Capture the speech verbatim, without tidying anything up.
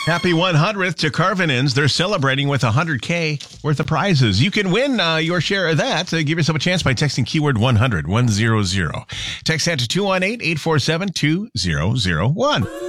Happy one hundredth to Carvinins. They're celebrating with one hundred K worth of prizes. You can win uh, your share of that. Uh, give yourself a chance by texting keyword one hundred, one hundred. Text that to two one eight, eight four seven, two zero zero one.